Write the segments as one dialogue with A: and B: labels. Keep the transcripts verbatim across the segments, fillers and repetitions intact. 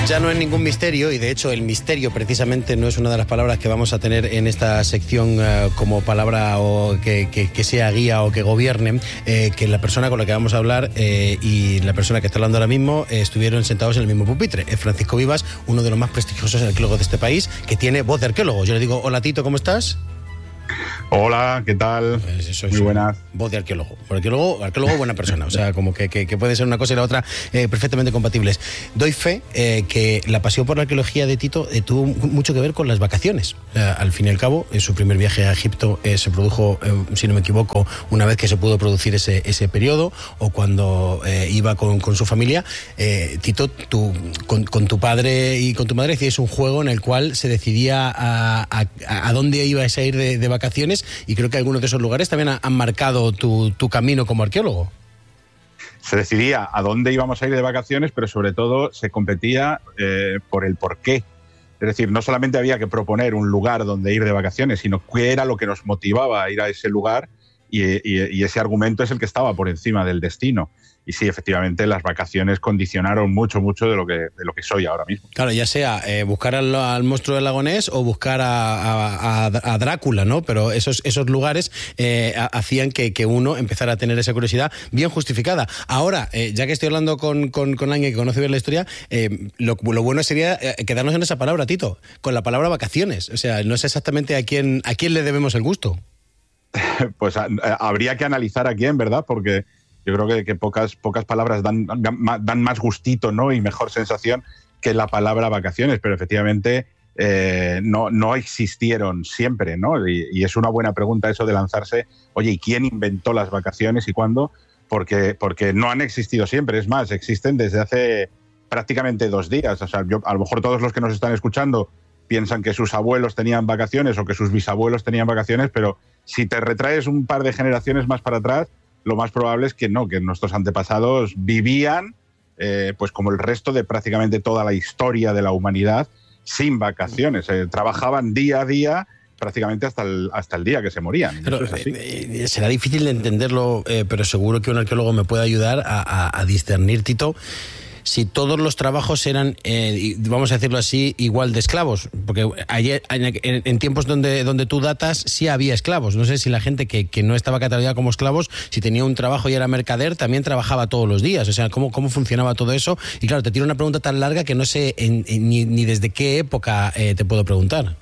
A: Ya no es ningún misterio, y de hecho el misterio precisamente no es una de las palabras que vamos a tener en esta sección uh, como palabra o que, que, que sea guía o que gobierne, eh, que la persona con la que vamos a hablar eh, y la persona que está hablando ahora mismo eh, estuvieron sentados en el mismo pupitre. Es Francisco Vivas, uno de los más prestigiosos arqueólogos de este país, que tiene voz de arqueólogo. Yo le digo, hola Tito, ¿cómo estás?
B: Hola, ¿qué tal?
A: Pues soy
B: Muy buenas.
A: Voz de arqueólogo. Arqueólogo, arqueólogo, buena persona. O sea, como que, que, que puede ser una cosa y la otra eh, perfectamente compatibles. Doy fe eh, que la pasión por la arqueología de Tito eh, tuvo mucho que ver con las vacaciones. O sea, al fin y al cabo, en su primer viaje a Egipto eh, se produjo, eh, si no me equivoco, una vez que se pudo producir ese, ese periodo, o cuando eh, iba con, con su familia. Eh, Tito, tú, con, con tu padre y con tu madre hacíais un juego en el cual se decidía a, a, a dónde ibas a ir de, de vacaciones, y creo que algunos de esos lugares también han marcado tu, tu camino como arqueólogo.
B: Se decidía a dónde íbamos a ir de vacaciones, pero sobre todo se competía eh, por el porqué. Es decir, no solamente había que proponer un lugar donde ir de vacaciones, sino qué era lo que nos motivaba a ir a ese lugar, y, y, y ese argumento es el que estaba por encima del destino. Y sí, efectivamente, las vacaciones condicionaron mucho, mucho de lo que, de lo que soy ahora mismo.
A: Claro, ya sea eh, buscar al, al monstruo del lago Ness o buscar a, a, a Drácula, ¿no? Pero esos, esos lugares eh, hacían que, que uno empezara a tener esa curiosidad bien justificada. Ahora, eh, ya que estoy hablando con, con, con alguien que conoce bien la historia, eh, lo, lo bueno sería eh, quedarnos en esa palabra, Tito, con la palabra vacaciones. O sea, no sé exactamente a quién, a quién le debemos el gusto.
B: Pues a, a, habría que analizar a quién, ¿verdad? Porque yo creo que, que pocas, pocas palabras dan, dan más gustito, ¿no? Y mejor sensación que la palabra vacaciones, pero efectivamente eh, no, no existieron siempre, ¿no? Y, y es una buena pregunta eso de lanzarse, oye, ¿y quién inventó las vacaciones y cuándo? Porque, porque no han existido siempre, es más, existen desde hace prácticamente dos días. O sea, yo, a lo mejor todos los que nos están escuchando piensan que sus abuelos tenían vacaciones o que sus bisabuelos tenían vacaciones, pero si te retraes un par de generaciones más para atrás, lo más probable es que no, que nuestros antepasados vivían, eh, pues como el resto de prácticamente toda la historia de la humanidad, sin vacaciones. Eh, trabajaban día a día, prácticamente hasta el, hasta el día que se morían.
A: Pero,
B: Eso es así.
A: Eh, será difícil de entenderlo, eh, pero seguro que un arqueólogo me puede ayudar a, a, a discernir, Tito, si todos los trabajos eran, eh, vamos a decirlo así, igual de esclavos. Porque ayer, en, en tiempos donde, donde tú datas, sí había esclavos. No sé si la gente que, que no estaba catalogada como esclavos, si tenía un trabajo y era mercader, también trabajaba todos los días. O sea, ¿cómo, cómo funcionaba todo eso? Y claro, te tiro una pregunta tan larga que no sé en, en, ni, ni desde qué época eh, te puedo preguntar.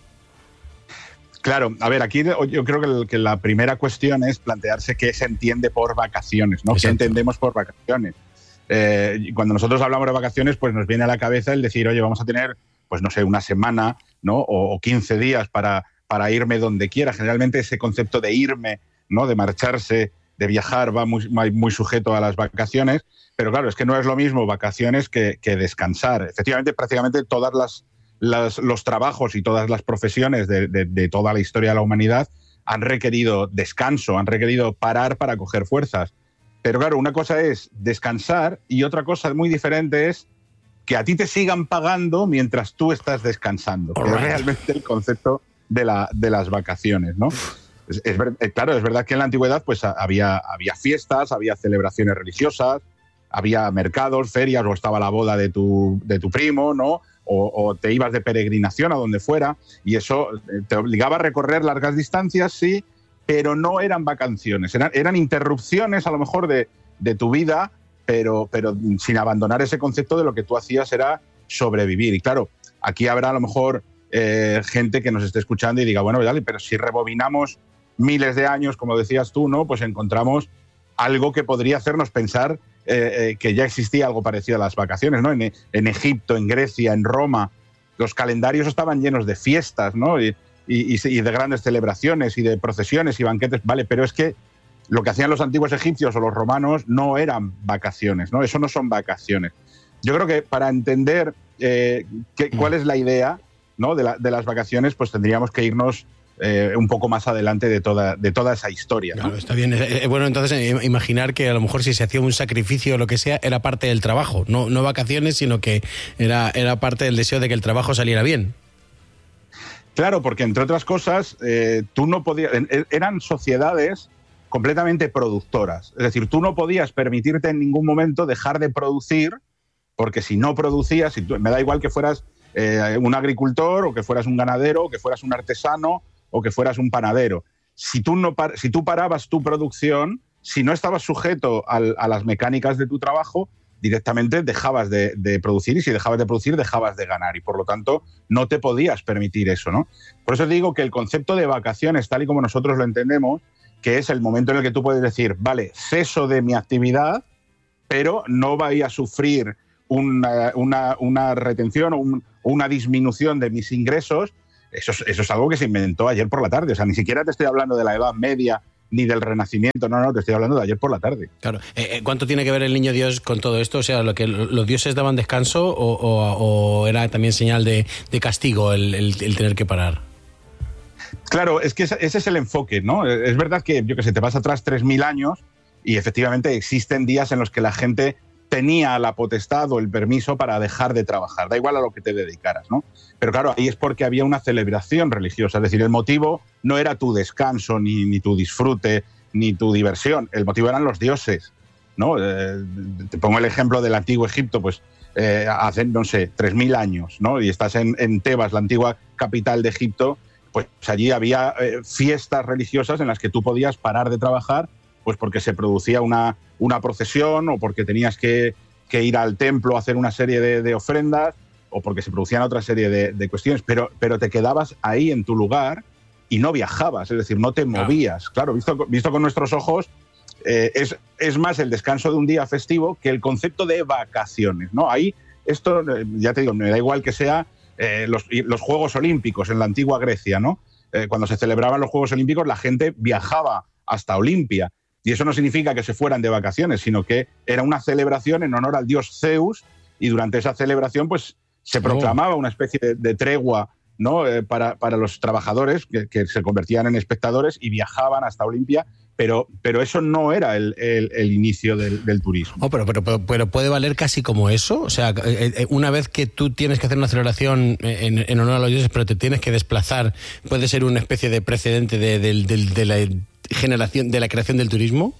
B: Claro, a ver, aquí yo creo que, el, que la primera cuestión es plantearse qué se entiende por vacaciones, ¿no? ¿Qué entendemos por vacaciones? Eh, cuando nosotros hablamos de vacaciones, pues nos viene a la cabeza el decir, oye, vamos a tener, pues no sé, una semana, ¿no? O, o quince días para, para irme donde quiera. Generalmente ese concepto de irme, ¿no? De marcharse, de viajar, va muy, muy sujeto a las vacaciones. Pero claro, es que no es lo mismo vacaciones que, que descansar. Efectivamente, prácticamente todas las, las los trabajos y todas las profesiones de, de, de toda la historia de la humanidad han requerido descanso, han requerido parar para coger fuerzas. Pero claro, una cosa es descansar y otra cosa muy diferente es que a ti te sigan pagando mientras tú estás descansando. Que es realmente el concepto de, la, de las vacaciones, ¿no? Es, es, claro, es verdad que en la antigüedad pues, había, había fiestas, había celebraciones religiosas, había mercados, ferias, o estaba la boda de tu, de tu primo, ¿no? O, o te ibas de peregrinación a donde fuera, y eso te obligaba a recorrer largas distancias, sí, pero no eran vacaciones, eran, eran interrupciones a lo mejor de, de tu vida, pero, pero sin abandonar ese concepto de lo que tú hacías era sobrevivir. Y claro, aquí habrá a lo mejor eh, gente que nos esté escuchando y diga, bueno, dale, pero si rebobinamos miles de años, como decías tú, ¿no? Pues encontramos algo que podría hacernos pensar eh, eh, que ya existía algo parecido a las vacaciones, ¿no? En, en Egipto, en Grecia, en Roma, los calendarios estaban llenos de fiestas, ¿no? Y, Y, y de grandes celebraciones y de procesiones y banquetes, vale, pero es que lo que hacían los antiguos egipcios o los romanos no eran vacaciones, ¿no? Eso no son vacaciones. Yo creo que para entender eh, que, cuál es la idea, ¿no? de, la, de las vacaciones, pues tendríamos que irnos eh, un poco más adelante de toda, de toda esa historia, ¿no?
A: Claro, está bien. Eh, bueno, entonces eh, imaginar que a lo mejor si se hacía un sacrificio o lo que sea, era parte del trabajo, no, no vacaciones, sino que era, era parte del deseo de que el trabajo saliera bien.
B: Claro, porque entre otras cosas, eh, tú no podías, eran sociedades completamente productoras. Es decir, tú no podías permitirte en ningún momento dejar de producir Porque si no producías, si tú, me da igual que fueras eh, un agricultor o que fueras un ganadero o que fueras un artesano o que fueras un panadero. Si tú, no, si tú parabas tu producción, si no estabas sujeto al, a las mecánicas de tu trabajo, directamente dejabas de, de producir, y si dejabas de producir, dejabas de ganar, y por lo tanto no te podías permitir eso, ¿no? Por eso digo que el concepto de vacaciones, tal y como nosotros lo entendemos, que es el momento en el que tú puedes decir, vale, ceso de mi actividad, pero no voy a sufrir una, una, una retención o un, una disminución de mis ingresos. Eso es, eso es algo que se inventó ayer por la tarde. O sea, ni siquiera te estoy hablando de la Edad Media ni del Renacimiento, no, no, te estoy hablando de ayer por la tarde.
A: Claro. Eh, ¿Cuánto tiene que ver el niño Dios con todo esto? O sea, ¿lo que los dioses daban descanso o, o, o era también señal de, de castigo el, el, el tener que parar?
B: Claro, es que ese es el enfoque, ¿no? Es verdad que, yo que sé, te vas atrás tres mil años y efectivamente existen días en los que la gente tenía la potestad o el permiso para dejar de trabajar, da igual a lo que te dedicaras, ¿no? Pero claro, ahí es porque había una celebración religiosa, es decir, el motivo no era tu descanso, ni, ni tu disfrute, ni tu diversión, el motivo eran los dioses, ¿no? Eh, te pongo el ejemplo del antiguo Egipto, pues eh, hace, no sé, tres mil años, ¿no? Y estás en, en Tebas, la antigua capital de Egipto, pues allí había eh, fiestas religiosas en las que tú podías parar de trabajar, pues porque se producía una, una procesión o porque tenías que, que ir al templo a hacer una serie de, de ofrendas o porque se producían otra serie de, de cuestiones, pero, pero te quedabas ahí en tu lugar y no viajabas, es decir, no te movías. Claro, visto, visto con nuestros ojos, eh, es, es más el descanso de un día festivo que el concepto de vacaciones, ¿no? Ahí, esto, ya te digo, me da igual que sea eh, los, los Juegos Olímpicos en la antigua Grecia, ¿no? Eh, cuando se celebraban los Juegos Olímpicos, la gente viajaba hasta Olimpia. Y eso no significa que se fueran de vacaciones, sino que era una celebración en honor al dios Zeus, y durante esa celebración pues, se proclamaba una especie de, de tregua, ¿no? eh, para, para los trabajadores que, que se convertían en espectadores y viajaban hasta Olimpia, pero, pero eso no era el, el, el inicio del, del turismo.
A: Oh, pero, pero, pero, pero puede valer casi como eso. O sea, una vez que tú tienes que hacer una celebración en, en honor a los dioses, pero te tienes que desplazar, ¿puede ser una especie de precedente de, de, de, de la generación, de la creación del turismo?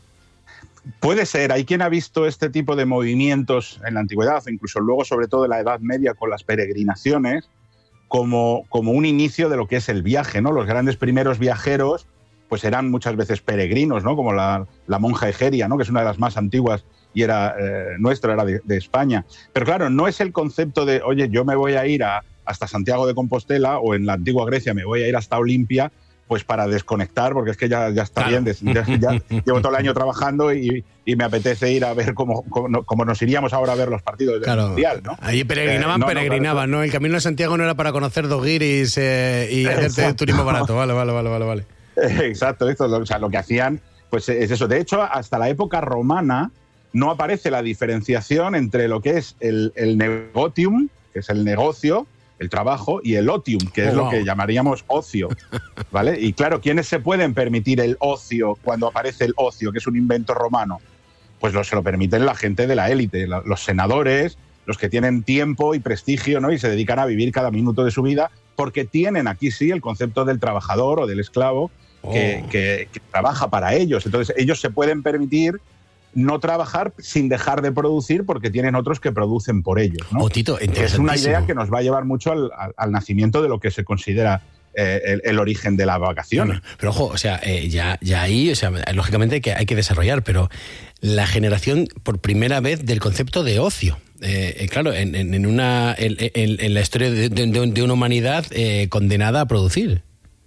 B: Puede ser. Hay quien ha visto este tipo de movimientos en la antigüedad, incluso luego, sobre todo en la Edad Media, con las peregrinaciones, como, como un inicio de lo que es el viaje, ¿no? Los grandes primeros viajeros pues eran muchas veces peregrinos, ¿no? Como la, la monja Egeria, ¿no? Que es una de las más antiguas y era eh, nuestra, era de, de España. Pero claro, no es el concepto de, oye, yo me voy a ir a, hasta Santiago de Compostela, o en la antigua Grecia me voy a ir hasta Olimpia, pues para desconectar, porque es que ya, ya está claro. bien, ya, ya llevo todo el año trabajando y, y me apetece ir a ver cómo, cómo, cómo nos iríamos ahora a ver los partidos del claro. Mundial, ¿no?
A: Allí peregrinaban, eh, no, peregrinaban, no, claro. ¿no? El Camino de Santiago no era para conocer dos guiris eh, y hacerte turismo barato, vale, vale, vale, vale, vale.
B: Exacto, esto, o sea, lo que hacían pues es eso. De hecho, hasta la época romana no aparece la diferenciación entre lo que es el, el negotium, que es el negocio, el trabajo, y el otium, que oh, es lo wow. que llamaríamos ocio, ¿vale? Y claro, ¿quiénes se pueden permitir el ocio cuando aparece el ocio, que es un invento romano? Pues lo, se lo permiten la gente de la élite, los senadores, los que tienen tiempo y prestigio, ¿no? Y se dedican a vivir cada minuto de su vida, porque tienen aquí sí el concepto del trabajador o del esclavo que, oh. que, que trabaja para ellos. Entonces ellos se pueden permitir no trabajar sin dejar de producir porque tienen otros que producen por ellos, ¿no?
A: Oh, Tito,
B: es una idea que nos va a llevar mucho al, al, al nacimiento de lo que se considera eh, el, el origen de la vacación.
A: Bueno, pero ojo, o sea, eh, ya, ya ahí, o sea, lógicamente que hay que desarrollar, pero la generación por primera vez del concepto de ocio. Eh, eh, claro, en, en, una, en, en la historia de, de, de una humanidad eh, condenada a producir.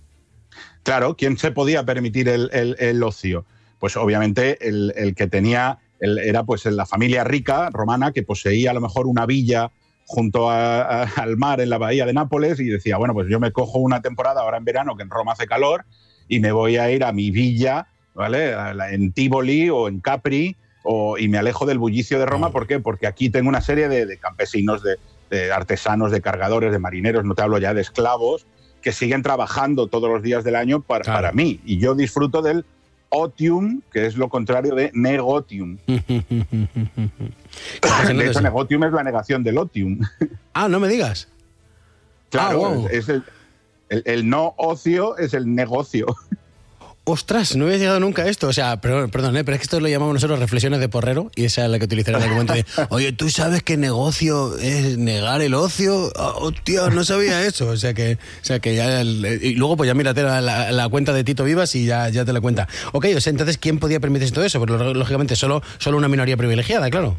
B: Claro, ¿quién se podía permitir el, el, el ocio? Pues obviamente el, el que tenía, el, era pues la familia rica romana que poseía a lo mejor una villa junto a, a, al mar en la bahía de Nápoles y decía, bueno, pues yo me cojo una temporada ahora en verano que en Roma hace calor y me voy a ir a mi villa, ¿vale? En Tívoli o en Capri, o, y me alejo del bullicio de Roma. ¿Por qué? Porque aquí tengo una serie de, de campesinos, de, de artesanos, de cargadores, de marineros, no te hablo ya de esclavos, que siguen trabajando todos los días del año para, claro. para mí. Y yo disfruto del otium, que es lo contrario de negotium. De hecho, negotium es la negación del otium.
A: Ah, no me digas.
B: Claro,
A: ah, wow.
B: es el, el, el no ocio es el negocio.
A: Ostras, no había llegado nunca a esto. O sea, perdón, perdón ¿eh? pero es que esto lo llamamos nosotros reflexiones de porrero y esa es la que utilizaré en el momento de, oye, ¿tú sabes que negocio es negar el ocio? Oh, tío, no sabía eso. O sea que, o sea que ya... El, y luego pues ya mírate la, la, la cuenta de Tito Vivas y ya, ya te la cuenta. Ok, o sea, entonces, ¿quién podía permitirse todo eso? Pues lógicamente solo, solo una minoría privilegiada, claro.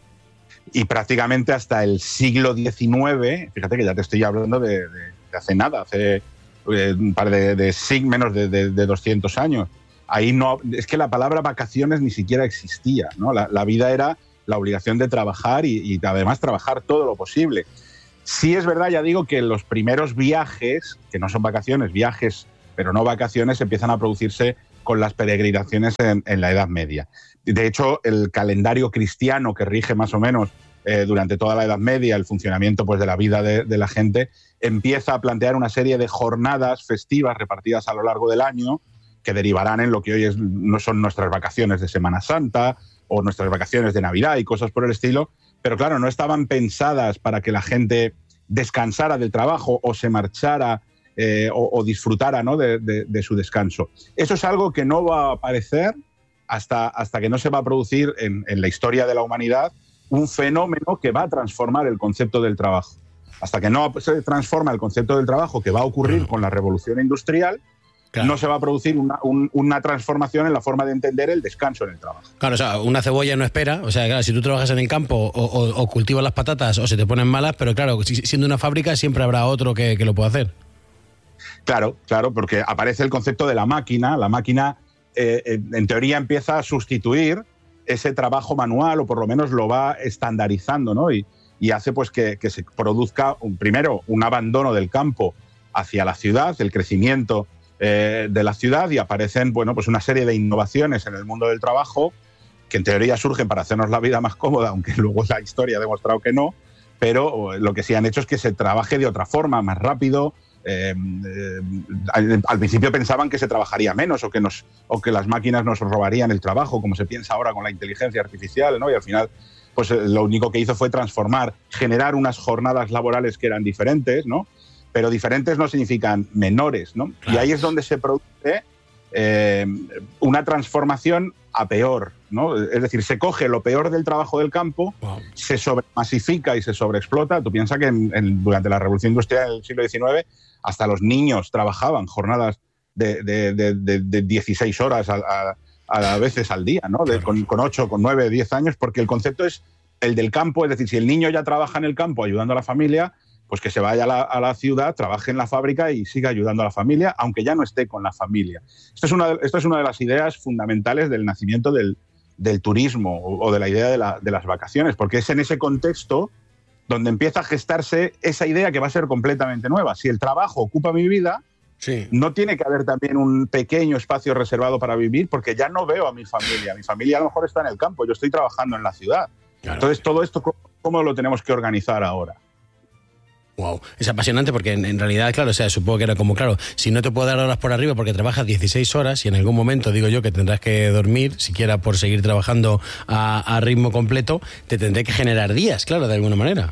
B: Y prácticamente hasta el siglo diecinueve, fíjate que ya te estoy hablando de, de, de hace nada, hace... un par de, de sig, menos de, de, de doscientos años. Ahí no, es que la palabra vacaciones ni siquiera existía, ¿no? La, la vida era la obligación de trabajar y, y además trabajar todo lo posible. Sí es verdad, ya digo, que los primeros viajes, que no son vacaciones, viajes, pero no vacaciones, empiezan a producirse con las peregrinaciones en, en la Edad Media. De hecho, el calendario cristiano que rige más o menos eh, durante toda la Edad Media el funcionamiento pues, de la vida de, de la gente, empieza a plantear una serie de jornadas festivas repartidas a lo largo del año que derivarán en lo que hoy es, no son nuestras vacaciones de Semana Santa o nuestras vacaciones de Navidad y cosas por el estilo, pero claro, no estaban pensadas para que la gente descansara del trabajo o se marchara eh, o, o disfrutara, ¿no? de, de, de su descanso. Eso es algo que no va a aparecer hasta, hasta que no se va a producir en, en la historia de la humanidad un fenómeno que va a transformar el concepto del trabajo. Hasta que no se transforma el concepto del trabajo, que va a ocurrir con la revolución industrial, claro, no se va a producir una, un, una transformación en la forma de entender el descanso en el trabajo.
A: Claro, o sea, una cebolla no espera. O sea, claro, si tú trabajas en el campo o, o, o cultivas las patatas o se te ponen malas, pero claro, siendo una fábrica siempre habrá otro que, que lo pueda hacer.
B: Claro, claro, porque aparece el concepto de la máquina. La máquina, eh, en teoría, empieza a sustituir ese trabajo manual o por lo menos lo va estandarizando, ¿no? Y, y hace pues que, que se produzca, un, primero, un abandono del campo hacia la ciudad, el crecimiento eh, de la ciudad, y aparecen bueno, pues una serie de innovaciones en el mundo del trabajo que en teoría surgen para hacernos la vida más cómoda, aunque luego la historia ha demostrado que no, pero lo que sí han hecho es que se trabaje de otra forma, más rápido. Eh, eh, al, al principio pensaban que se trabajaría menos o que, nos, o que las máquinas nos robarían el trabajo, como se piensa ahora con la inteligencia artificial, ¿no? Y al final pues lo único que hizo fue transformar, generar unas jornadas laborales que eran diferentes, ¿no? Pero diferentes no significan menores, ¿no? Claro. Y ahí es donde se produce eh, una transformación a peor, ¿no? Es decir, se coge lo peor del trabajo del campo, wow, se sobremasifica y se sobreexplota. Tú piensas que en, en, durante la Revolución Industrial del siglo diecinueve hasta los niños trabajaban jornadas de, de, de, de, de dieciséis horas a, a a veces al día, ¿no? De, con, con ocho, con nueve, diez años, porque el concepto es el del campo, es decir, si el niño ya trabaja en el campo ayudando a la familia, pues que se vaya a la, a la ciudad, trabaje en la fábrica y siga ayudando a la familia, aunque ya no esté con la familia. Esto es una, esto es una de las ideas fundamentales del nacimiento del, del turismo o, o de la idea de, la, de las vacaciones, porque es en ese contexto donde empieza a gestarse esa idea que va a ser completamente nueva. Si el trabajo ocupa mi vida, sí, no tiene que haber también un pequeño espacio reservado para vivir, porque ya no veo a mi familia. Mi familia a lo mejor está en el campo, yo estoy trabajando en la ciudad. Claro. Entonces, todo esto, ¿cómo lo tenemos que organizar ahora?
A: Wow, es apasionante porque en, en realidad, claro, o sea, supongo que era como, claro, si no te puedo dar horas por arriba porque trabajas dieciséis horas y en algún momento, digo yo, que tendrás que dormir, siquiera por seguir trabajando a, a ritmo completo, te tendré que generar días, claro, de alguna manera.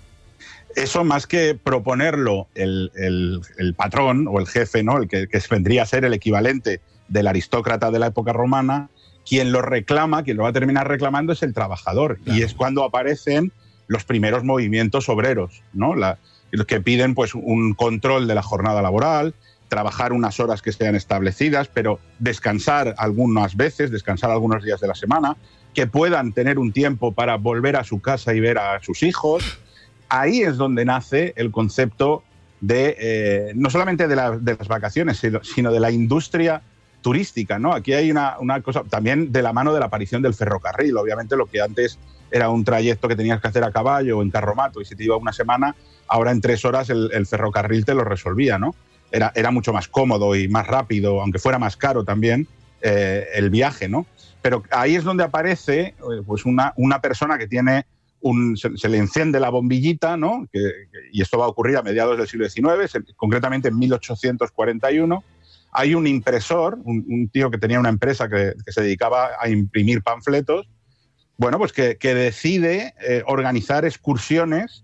B: Eso, más que proponerlo el, el, el patrón o el jefe, ¿no? El que, que vendría a ser el equivalente del aristócrata de la época romana, quien lo reclama, quien lo va a terminar reclamando es el trabajador. Claro. Y es cuando aparecen los primeros movimientos obreros, ¿no? La, los que piden pues, un control de la jornada laboral, trabajar unas horas que sean establecidas, pero descansar algunas veces, descansar algunos días de la semana, que puedan tener un tiempo para volver a su casa y ver a sus hijos. Ahí es donde nace el concepto de, eh, no solamente de, la, de las vacaciones, sino, sino de la industria turística, ¿no? Aquí hay una, una cosa, también de la mano de la aparición del ferrocarril. Obviamente lo que antes era un trayecto que tenías que hacer a caballo o en carromato y si te iba una semana, ahora en tres horas el, el ferrocarril te lo resolvía, ¿no? Era, era mucho más cómodo y más rápido, aunque fuera más caro también, eh, el viaje, ¿no? Pero ahí es donde aparece eh, pues una, una persona que tiene... Un, se, se le enciende la bombillita, ¿no? Que, que, y esto va a ocurrir a mediados del siglo diecinueve, se, concretamente en mil ochocientos cuarenta y uno. Hay un impresor, un, un tío que tenía una empresa que, que se dedicaba a imprimir panfletos, bueno, pues que, que decide eh, organizar excursiones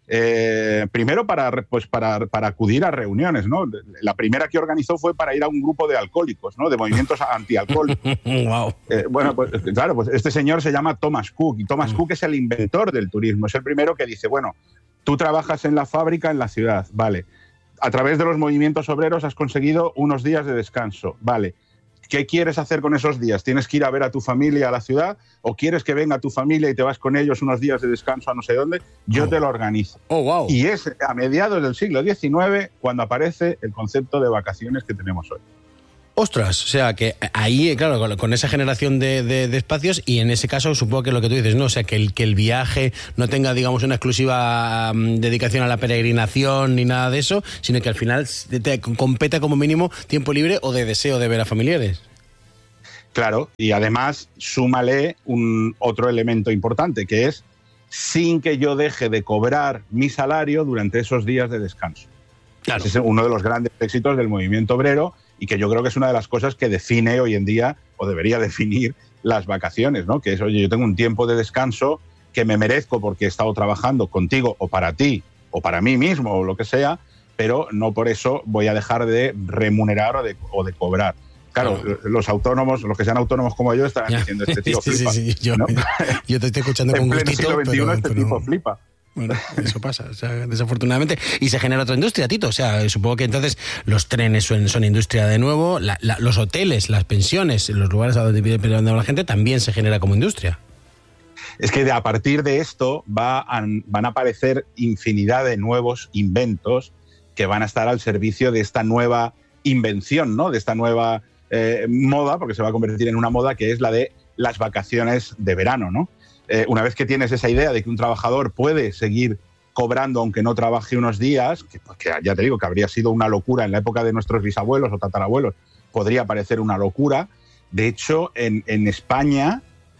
B: Eh, primero para, pues para, para acudir a reuniones, ¿no? La primera que organizó fue para ir a un grupo de alcohólicos, ¿no? De movimientos antialcohólicos.
A: Wow.
B: Eh, bueno, pues claro, pues este señor se llama Thomas Cook, y Thomas mm. Cook es el inventor del turismo, es el primero que dice, bueno, tú trabajas en la fábrica en la ciudad, vale, a través de los movimientos obreros has conseguido unos días de descanso, vale. ¿Qué quieres hacer con esos días? ¿Tienes que ir a ver a tu familia a la ciudad? ¿O quieres que venga tu familia y te vas con ellos unos días de descanso a no sé dónde? Yo oh. te lo organizo.
A: Oh, wow.
B: Y es a mediados del siglo diecinueve cuando aparece el concepto de vacaciones que tenemos hoy.
A: Ostras, o sea que ahí, claro, con, con esa generación de, de, de espacios, y en ese caso supongo que lo que tú dices, ¿no? O sea, que el, que el viaje no tenga, digamos, una exclusiva um, dedicación a la peregrinación ni nada de eso, sino que al final te, te competa como mínimo tiempo libre o de deseo de ver a familiares.
B: Claro, y además súmale un otro elemento importante, que es sin que yo deje de cobrar mi salario durante esos días de descanso. Claro. Ese es uno de los grandes éxitos del movimiento obrero, y que yo creo que es una de las cosas que define hoy en día, o debería definir, las vacaciones, ¿no? Que es, oye, yo tengo un tiempo de descanso que me merezco porque he estado trabajando contigo o para ti o para mí mismo o lo que sea, pero no por eso voy a dejar de remunerar o de, o de cobrar. Claro, claro, los autónomos, los que sean autónomos como yo, estarán ya. diciendo, este tío flipa. Sí, sí, sí.
A: Yo,
B: ¿no?
A: yo te estoy escuchando con gustito.
B: En pleno siglo veintiuno
A: pero,
B: este
A: pero...
B: tipo flipa.
A: Bueno, eso pasa, o sea, desafortunadamente. Y se genera otra industria, Tito. O sea, supongo que entonces los trenes son, son industria de nuevo, la, la, los hoteles, las pensiones, los lugares a donde vive la gente también se genera como industria.
B: Es que a partir de esto va a, van a aparecer infinidad de nuevos inventos que van a estar al servicio de esta nueva invención, ¿no? De esta nueva eh, moda, porque se va a convertir en una moda que es la de las vacaciones de verano, ¿no? Eh, una vez que tienes esa idea de que un trabajador puede seguir cobrando aunque no trabaje unos días, que, pues, que ya te digo que habría sido una locura en la época de nuestros bisabuelos o tatarabuelos, podría parecer una locura. De hecho, en, en España,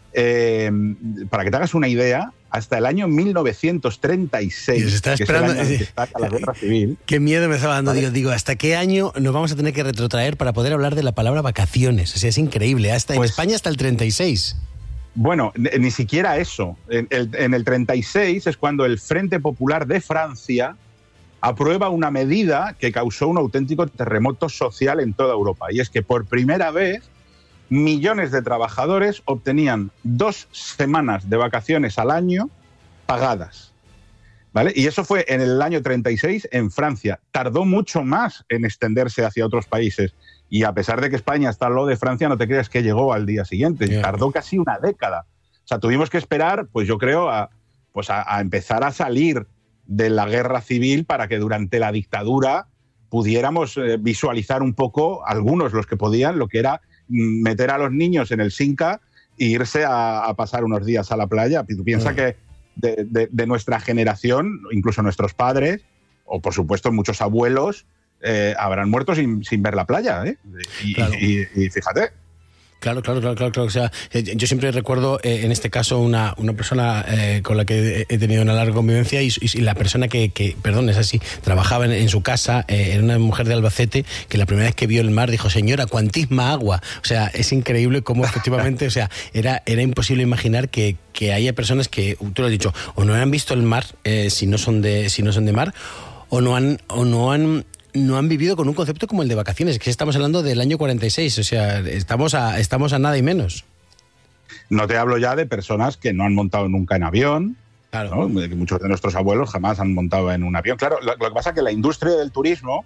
B: eh, para que te hagas una idea, hasta el año mil novecientos treinta y seis,
A: y se está esperando,
B: que es el año que está la guerra civil.
A: Qué miedo me estaba dando. ¿Vale? Digo, digo, ¿hasta qué año nos vamos a tener que retrotraer para poder hablar de la palabra vacaciones? O sea, es increíble. Hasta pues, en España hasta el treinta y seis.
B: Bueno, ni siquiera eso. En el, en el treinta y seis es cuando el Frente Popular de Francia aprueba una medida que causó un auténtico terremoto social en toda Europa. Y es que por primera vez millones de trabajadores obtenían dos semanas de vacaciones al año pagadas, ¿vale? Y eso fue en el año treinta y seis en Francia. Tardó mucho más en extenderse hacia otros países. Y a pesar de que España está al lado de Francia, no te creas que llegó al día siguiente. Yeah. Tardó casi una década. O sea, tuvimos que esperar, pues yo creo, a, pues a, a empezar a salir de la guerra civil para que durante la dictadura pudiéramos eh, visualizar un poco, algunos los que podían, lo que era meter a los niños en el Cinca e irse a, a pasar unos días a la playa. Tú piensas mm. que de, de, de nuestra generación, incluso nuestros padres, o por supuesto muchos abuelos, Eh, habrán muerto sin, sin ver la playa, ¿eh? Y, claro. y, y, y fíjate.
A: Claro, claro, claro, claro, claro. O sea, yo siempre recuerdo, eh, en este caso, una, una persona eh, con la que he tenido una larga convivencia y, y la persona que, que, perdón, es así, trabajaba en, en su casa, eh, era una mujer de Albacete que la primera vez que vio el mar dijo, señora, cuantísima agua. O sea, es increíble cómo efectivamente, o sea, era, era imposible imaginar que, que haya personas que, tú lo has dicho, o no han visto el mar eh, si no son de, si no son de mar, o no han, o no han no han vivido con un concepto como el de vacaciones, que estamos hablando del año cuarenta y seis, o sea, estamos a, estamos a nada y menos.
B: No te hablo ya de personas que no han montado nunca en avión, claro. ¿no? Muchos de nuestros abuelos jamás han montado en un avión. Claro, lo, lo que pasa es que la industria del turismo,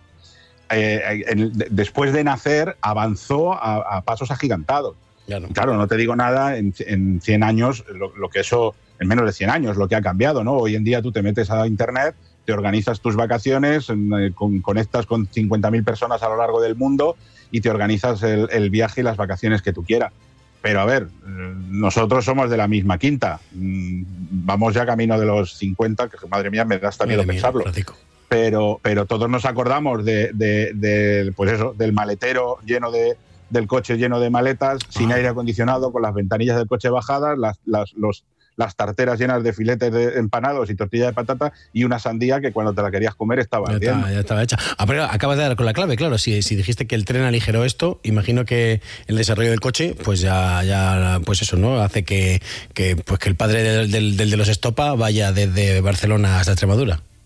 B: eh, en, después de nacer, avanzó a, a pasos agigantados. Claro. Claro, no te digo nada en, en cien años, lo, lo que eso, en menos de cien años, lo que ha cambiado, ¿no? Hoy en día tú te metes a internet, te organizas tus vacaciones, con, conectas con cincuenta mil personas a lo largo del mundo y te organizas el, el viaje y las vacaciones que tú quieras. Pero a ver, nosotros somos de la misma quinta. Vamos ya camino de los cincuenta, que madre mía, me da hasta miedo pensarlo. Pero, pero todos nos acordamos de, de, de, pues eso, del maletero lleno de, del coche lleno de maletas, ah. sin aire acondicionado, con las ventanillas del coche bajadas, las, las, los... las tarteras llenas de filetes de empanados y tortilla de patata y una sandía que cuando te la querías comer estaba
A: ya, está, ya estaba hecha. Ah, pero acabas de dar con la clave, claro. Si, si dijiste que el tren aligeró esto, imagino que el desarrollo del coche, pues ya, ya pues eso, ¿no? Hace que, que, pues que el padre del, del, del de los Estopa vaya desde Barcelona hasta Extremadura.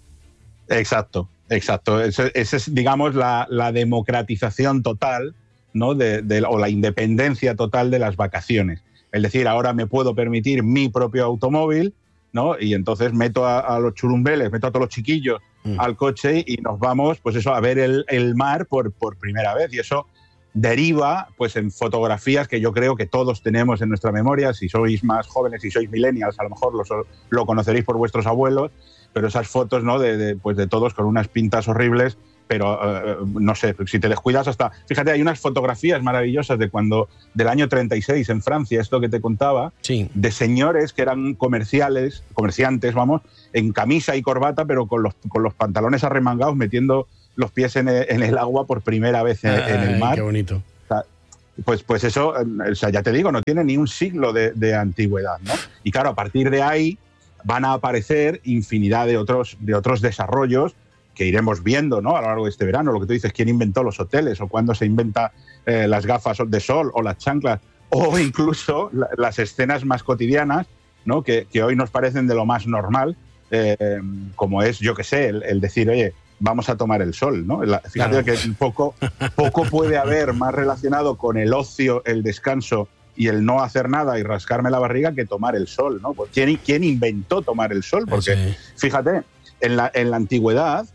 B: Exacto, exacto. Esa es, digamos, la, la democratización total, ¿no? de, de, o la independencia total de las vacaciones. Es decir, ahora me puedo permitir mi propio automóvil, ¿no? Y entonces meto a, a los churumbeles, meto a todos los chiquillos mm. al coche y nos vamos, pues eso, a ver el, el mar por, por primera vez. Y eso deriva, pues, en fotografías que yo creo que todos tenemos en nuestra memoria. Si sois más jóvenes, si sois millennials, a lo mejor lo, lo conoceréis por vuestros abuelos, pero esas fotos, ¿no? De, de, pues de todos con unas pintas horribles, pero uh, no sé, si te descuidas hasta... Fíjate, hay unas fotografías maravillosas de cuando, del año treinta y seis en Francia, esto que te contaba,
A: sí.
B: de señores que eran comerciales, comerciantes, vamos, en camisa y corbata, pero con los, con los pantalones arremangados, metiendo los pies en el, en el agua por primera vez en,
A: Ay,
B: en el mar.
A: Qué bonito.
B: O sea, pues, pues eso, o sea, ya te digo, no tiene ni un siglo de, de antigüedad, ¿no? Y claro, a partir de ahí van a aparecer infinidad de otros, de otros desarrollos que iremos viendo, ¿no? A lo largo de este verano. Lo que tú dices, quién inventó los hoteles o cuándo se inventa eh, las gafas de sol o las chanclas o incluso la, las escenas más cotidianas, ¿no? Que, que hoy nos parecen de lo más normal, eh, como es, yo qué sé, el, el decir, oye, vamos a tomar el sol, ¿no? La, fíjate claro. que poco, poco puede haber más relacionado con el ocio, el descanso y el no hacer nada y rascarme la barriga que tomar el sol, ¿no? Pues ¿quién, quién inventó tomar el sol? Porque, sí. fíjate, en la, en la antigüedad,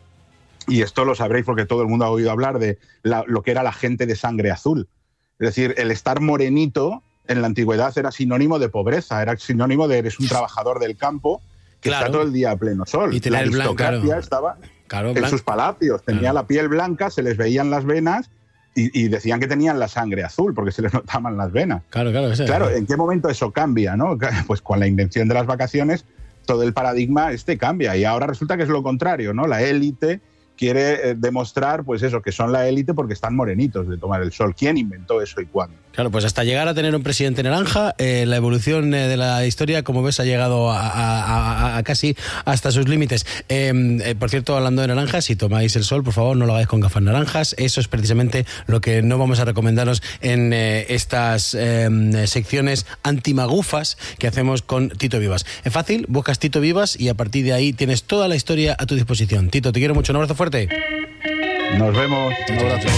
B: y esto lo sabréis porque todo el mundo ha oído hablar de la, lo que era la gente de sangre azul. Es decir, el estar morenito en la antigüedad era sinónimo de pobreza, era sinónimo de eres un trabajador del campo que claro. está todo el día a pleno sol.
A: Y
B: la
A: aristocracia
B: claro. estaba
A: claro,
B: en sus palacios, tenía claro. la piel blanca, se les veían las venas y, y decían que tenían la sangre azul porque se les notaban las venas.
A: Claro, claro. Ese,
B: claro, ¿en qué momento eso cambia, no? Pues con la invención de las vacaciones todo el paradigma este cambia y ahora resulta que es lo contrario, ¿no? La élite quiere eh, demostrar, pues eso, que son la élite porque están morenitos de tomar el sol. ¿Quién inventó eso y cuándo?
A: Claro, pues hasta llegar a tener un presidente naranja, eh, la evolución eh, de la historia, como ves, ha llegado a, a, a, a casi hasta sus límites. Eh, eh, por cierto, hablando de naranjas, si tomáis el sol, por favor, no lo hagáis con gafas naranjas. Eso es precisamente lo que no vamos a recomendaros en eh, estas eh, secciones antimagufas que hacemos con Tito Vivas. Es fácil, buscas Tito Vivas y a partir de ahí tienes toda la historia a tu disposición. Tito, te quiero mucho. Un abrazo fuerte.
B: Nos vemos. Un abrazo.